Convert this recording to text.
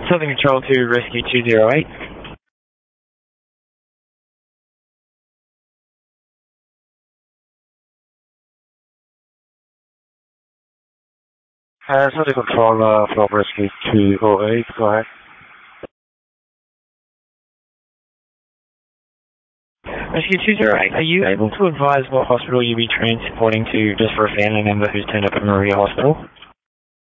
Southern Control to Rescue 208. Southern Control from Rescue 208, go ahead. Rescue 208, are you able to advise what hospital you'll be transporting to just for a family member who's turned up at Maria Hospital?